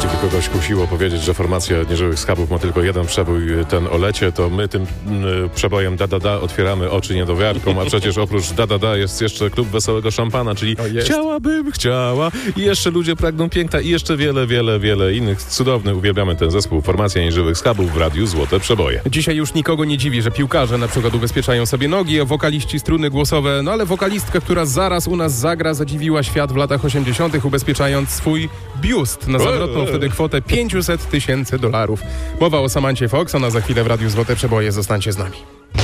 Jeśli by kogoś kusiło powiedzieć, że formacja Nieżywych Schabów ma tylko jeden przebój, ten o lecie, to my tym przebojem Da Da Da otwieramy oczy niedowiarkom, a przecież oprócz Da Da Da jest jeszcze Klub Wesołego Szampana, czyli chciała i jeszcze Ludzie pragną piękna i jeszcze wiele innych cudownych. Uwielbiamy ten zespół. Formacja Nieżywych Schabów w radiu Złote Przeboje. Dzisiaj już nikogo nie dziwi, że piłkarze na przykład ubezpieczają sobie nogi, a wokaliści struny głosowe, no ale wokalistka, która zaraz u nas zagra, zadziwiła świat w latach 80., ubezpieczając swój biust na zawrotną wtedy kwotę $500,000. Mowa o Samancie Fox, ona za chwilę w radiu Złote Przeboje. Zostańcie z nami.